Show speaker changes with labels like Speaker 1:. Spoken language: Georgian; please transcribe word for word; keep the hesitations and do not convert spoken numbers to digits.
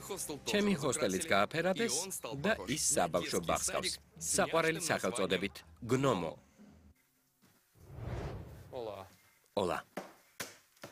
Speaker 1: ჩემი ჰოსტელიც გააფერადეს და ის საბავშვო ბაღს ჰყავს. საყვარელი სახელწოდებით გნომო.
Speaker 2: Olá.
Speaker 1: Olá.